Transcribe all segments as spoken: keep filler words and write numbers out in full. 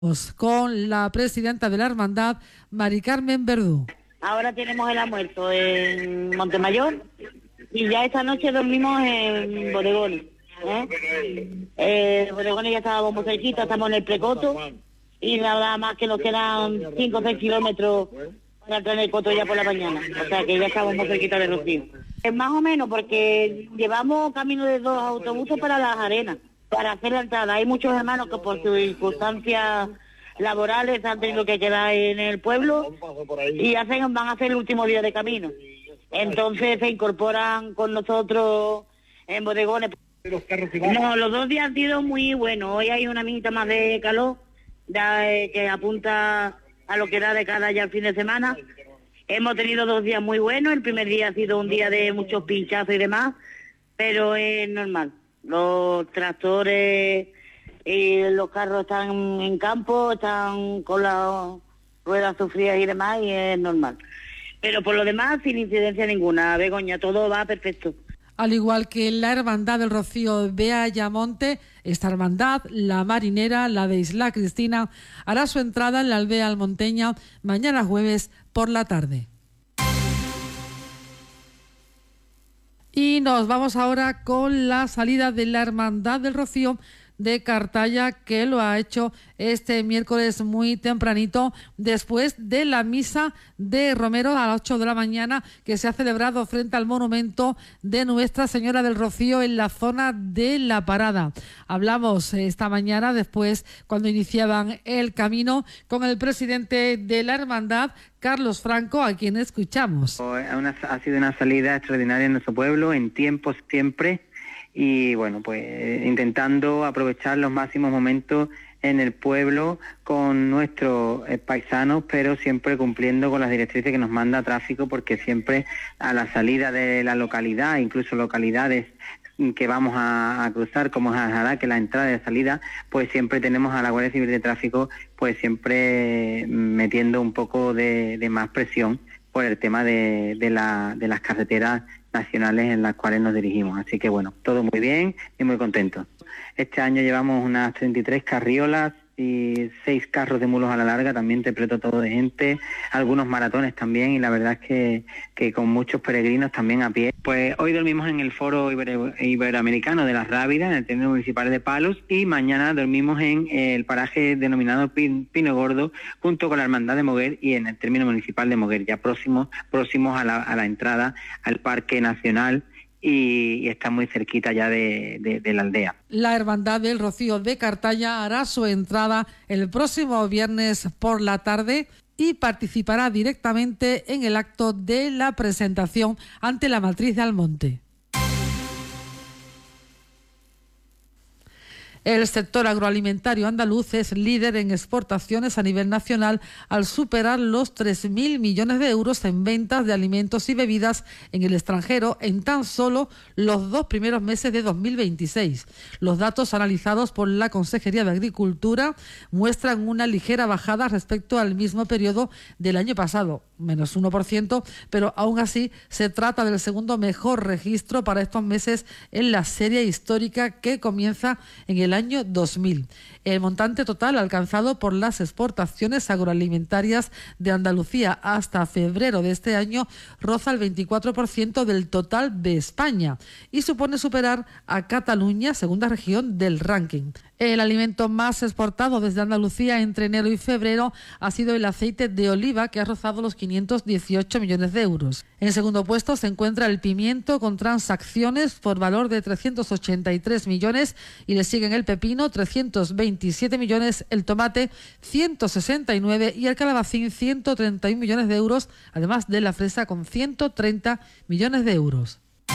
Con la presidenta de la hermandad, Mari Carmen Verdú. Ahora tenemos el almuerzo en Montemayor y ya esta noche dormimos en Bodegones. ¿eh? Eh, Bodegones ya estábamos muy cerquita, estamos en el Precoto y nada más que nos quedan cinco o seis kilómetros para entrar en el Coto ya por la mañana. O sea que ya estamos muy cerquita de Rocío. Es más o menos porque llevamos camino de dos autobuses para las arenas, para hacer la entrada. Hay muchos hermanos que por circunstancias laborales han tenido que quedar en el pueblo y hacen van a hacer el último día de camino. Entonces se incorporan con nosotros en Bodegones. No, los dos días han sido muy buenos. Hoy hay una minita más de calor ya, eh, que apunta a lo que da de cada ya el fin de semana. Hemos tenido dos días muy buenos. El primer día ha sido un día de muchos pinchazos y demás, pero es normal. Los tractores y los carros están en campo, están con las ruedas sufridas y demás, y es normal. Pero por lo demás, sin incidencia ninguna, Begoña, todo va perfecto. Al igual que la Hermandad del Rocío de Ayamonte, esta hermandad, la marinera, la de Isla Cristina, hará su entrada en la aldea almonteña mañana jueves por la tarde. Y nos vamos ahora con la salida de la Hermandad del Rocío de Cartaya, que lo ha hecho este miércoles muy tempranito, después de la misa de Romero a las ocho de la mañana, que se ha celebrado frente al monumento de Nuestra Señora del Rocío en la zona de La Parada. Hablamos esta mañana, después, cuando iniciaban el camino, con el presidente de la hermandad, Carlos Franco, a quien escuchamos. Una, ha sido una salida extraordinaria en nuestro pueblo, en tiempos siempre, y bueno, pues intentando aprovechar los máximos momentos en el pueblo con nuestros eh, paisanos, pero siempre cumpliendo con las directrices que nos manda tráfico, porque siempre a la salida de la localidad, incluso localidades que vamos a, a cruzar, como Jará, que la entrada y la salida, pues siempre tenemos a la Guardia Civil de Tráfico, pues siempre metiendo un poco de, de más presión por el tema de, de, la, de las carreteras nacionales en las cuales nos dirigimos. Así que bueno, todo muy bien y muy contentos. Este año llevamos unas treinta y tres carriolas y seis carros de mulos a la larga, también repleto todo de gente, algunos maratones también, y la verdad es que, que con muchos peregrinos también a pie. Pues hoy dormimos en el Foro Ibero, Iberoamericano de las Rábidas, en el término municipal de Palos, y mañana dormimos en el paraje denominado Pin, Pino Gordo, junto con la Hermandad de Moguer y en el término municipal de Moguer, ya próximos, próximos a la, a la entrada al Parque Nacional, y está muy cerquita ya de, de, de la aldea. La Hermandad del Rocío de Cartaya hará su entrada el próximo viernes por la tarde y participará directamente en el acto de la presentación ante la matriz de Almonte. El sector agroalimentario andaluz es líder en exportaciones a nivel nacional al superar los tres mil millones de euros en ventas de alimentos y bebidas en el extranjero en tan solo los dos primeros meses de dos mil veintiséis. Los datos analizados por la Consejería de Agricultura muestran una ligera bajada respecto al mismo periodo del año pasado, menos uno por ciento, pero aún así se trata del segundo mejor registro para estos meses en la serie histórica que comienza en el año dos mil. El montante total alcanzado por las exportaciones agroalimentarias de Andalucía hasta febrero de este año roza el veinticuatro por ciento del total de España y supone superar a Cataluña, segunda región del ranking. El alimento más exportado desde Andalucía entre enero y febrero ha sido el aceite de oliva, que ha rozado los quinientos dieciocho millones de euros. En segundo puesto se encuentra el pimiento, con transacciones por valor de trescientos ochenta y tres millones, y le siguen el pepino, trescientos veintisiete millones, el tomate, ciento sesenta y nueve, y el calabacín, ciento treinta y uno millones de euros, además de la fresa con ciento treinta millones de euros.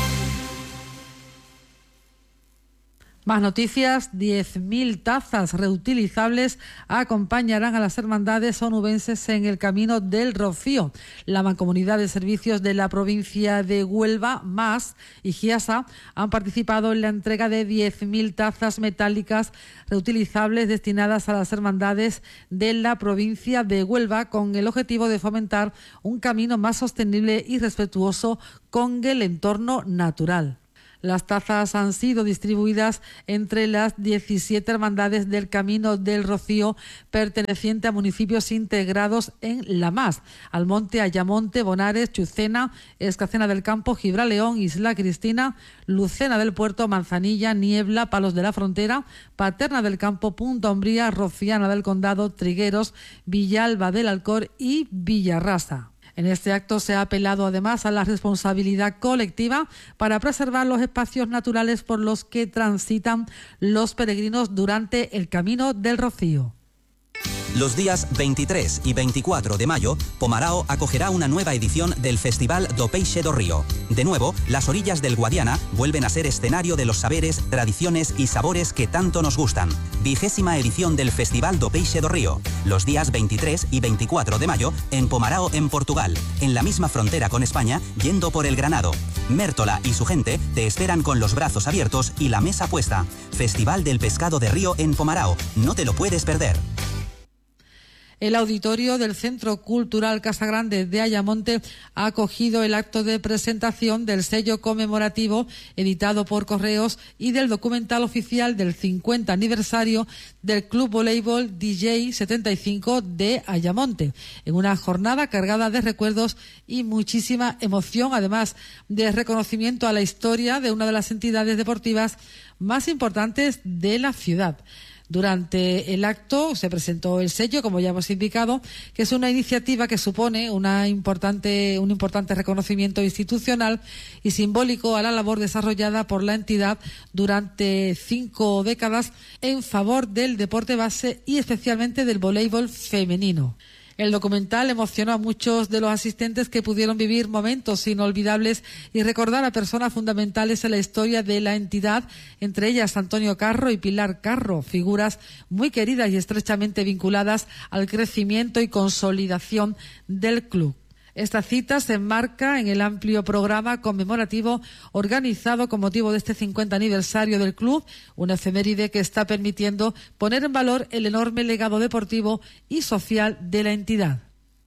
Más noticias, diez mil tazas reutilizables acompañarán a las hermandades onubenses en el Camino del Rocío. La Mancomunidad de Servicios de la provincia de Huelva, MAS y GIASA han participado en la entrega de diez mil tazas metálicas reutilizables destinadas a las hermandades de la provincia de Huelva, con el objetivo de fomentar un camino más sostenible y respetuoso con el entorno natural. Las tazas han sido distribuidas entre las diecisiete hermandades del Camino del Rocío perteneciente a municipios integrados en La Mas: Almonte, Ayamonte, Bonares, Chucena, Escacena del Campo, Gibraleón, Isla Cristina, Lucena del Puerto, Manzanilla, Niebla, Palos de la Frontera, Paterna del Campo, Punta Umbría, Rociana del Condado, Trigueros, Villalba del Alcor y Villarrasa. En este acto se ha apelado además a la responsabilidad colectiva para preservar los espacios naturales por los que transitan los peregrinos durante el Camino del Rocío. Los días veintitrés y veinticuatro de mayo, Pomarao acogerá una nueva edición del Festival do Peixe do Río. De nuevo, las orillas del Guadiana vuelven a ser escenario de los saberes, tradiciones y sabores que tanto nos gustan. Vigésima edición del Festival do Peixe do Río. Los días veintitrés y veinticuatro de mayo, en Pomarao, en Portugal, en la misma frontera con España, yendo por el Granado. Mértola y su gente te esperan con los brazos abiertos y la mesa puesta. Festival del Pescado de Río en Pomarao. No te lo puedes perder. El auditorio del Centro Cultural Casa Grande de Ayamonte ha acogido el acto de presentación del sello conmemorativo editado por Correos y del documental oficial del cincuenta aniversario del Club Voleibol D J setenta y cinco de Ayamonte, en una jornada cargada de recuerdos y muchísima emoción, además de reconocimiento a la historia de una de las entidades deportivas más importantes de la ciudad. Durante el acto se presentó el sello, como ya hemos indicado, que es una iniciativa que supone una importante, un importante reconocimiento institucional y simbólico a la labor desarrollada por la entidad durante cinco décadas en favor del deporte base y especialmente del voleibol femenino. El documental emocionó a muchos de los asistentes que pudieron vivir momentos inolvidables y recordar a personas fundamentales en la historia de la entidad, entre ellas Antonio Carro y Pilar Carro, figuras muy queridas y estrechamente vinculadas al crecimiento y consolidación del club. Esta cita se enmarca en el amplio programa conmemorativo organizado con motivo de este cincuenta aniversario del club, una efeméride que está permitiendo poner en valor el enorme legado deportivo y social de la entidad.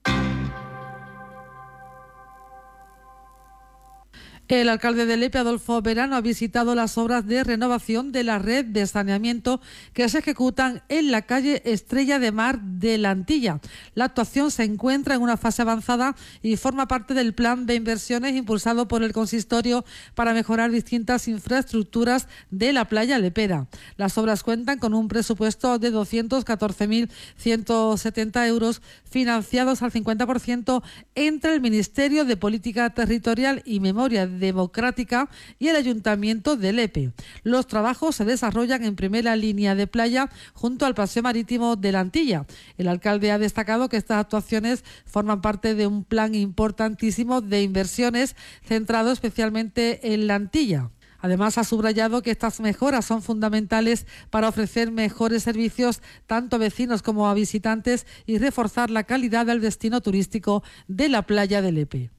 El alcalde de Lepe, Adolfo Verano, ha visitado las obras de renovación de la red de saneamiento que se ejecutan en la calle Estrella de Mar de la Antilla. La actuación se encuentra en una fase avanzada y forma parte del plan de inversiones impulsado por el consistorio para mejorar distintas infraestructuras de la playa lepera. Las obras cuentan con un presupuesto de doscientos catorce mil ciento setenta euros financiados al cincuenta por ciento entre el Ministerio de Política Territorial y Memoria Democrática y el Ayuntamiento de Lepe. Los trabajos se desarrollan en primera línea de playa junto al paseo marítimo de la Antilla. El alcalde ha destacado que estas actuaciones forman parte de un plan importantísimo de inversiones centrado especialmente en la Antilla. Además, ha subrayado que estas mejoras son fundamentales para ofrecer mejores servicios tanto a vecinos como a visitantes y reforzar la calidad del destino turístico de la playa de Lepe.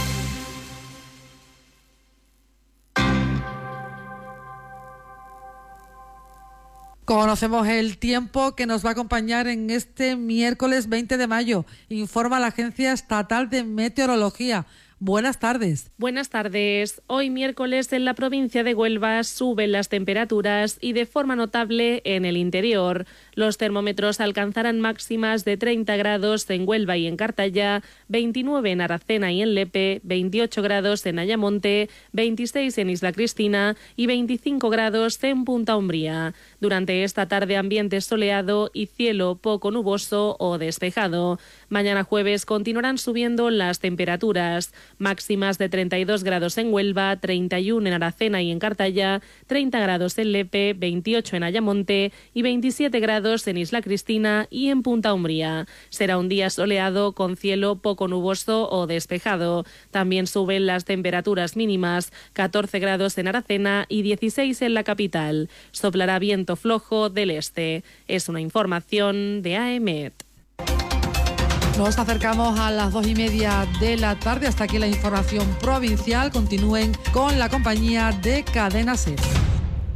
Conocemos el tiempo que nos va a acompañar en este miércoles veinte de mayo. Informa la Agencia Estatal de Meteorología. Buenas tardes. Buenas tardes. Hoy miércoles en la provincia de Huelva suben las temperaturas y de forma notable en el interior. Los termómetros alcanzarán máximas de treinta grados en Huelva y en Cartaya, veintinueve en Aracena y en Lepe, veintiocho grados en Ayamonte, veintiséis en Isla Cristina y veinticinco grados en Punta Umbría. Durante esta tarde ambiente soleado y cielo poco nuboso o despejado. Mañana jueves continuarán subiendo las temperaturas. Máximas de treinta y dos grados en Huelva, treinta y uno en Aracena y en Cartaya, treinta grados en Lepe, veintiocho en Ayamonte y veintisiete grados en Isla Cristina y en Punta Umbría. Será un día soleado con cielo poco nuboso o despejado. También suben las temperaturas mínimas, catorce grados en Aracena y dieciséis en la capital. Soplará viento flojo del este. Es una información de A E M E T. Nos acercamos a las dos y media de la tarde. Hasta aquí la información provincial. Continúen con la compañía de Cadena SER.